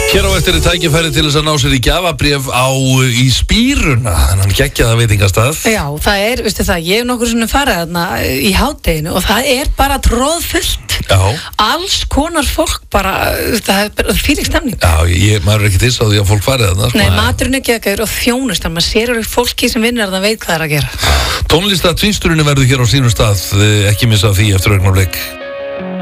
Hér á eftir tækifæri til þess að ná sér í gjafabréf í Spíruna, þannig geggjaða veitingastað. Já, það veistu það, ég hef nokkur svona farið þarna í hádeginu og það bara troðfullt. Já. Alls konar fólk bara, það fyrir stemning. Já, maður ekki þess að því að fólk farið þarna. Nei, maturinn geggjur og þjónustan, maður sér fólki sem vinnur þarna veit hvað að gera. Tónlista tvísturinn verður hér á sínum stað, ekki missa því eftir augnablik.